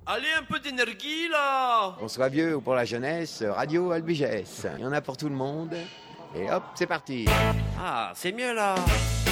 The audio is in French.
Allez, un peu d'énergie, là. On soit vieux ou pour la jeunesse, Radio Albigès. Il y en a pour tout le monde. Et hop, c'est parti. Ah, c'est mieux, là.